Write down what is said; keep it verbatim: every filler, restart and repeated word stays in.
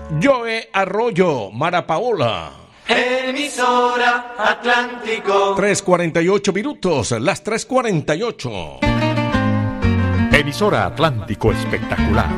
Joe Arroyo, Mara Paola. Emisora Atlántico. tres cuarenta y ocho minutos, las tres cuarenta y ocho. Emisora Atlántico Espectacular.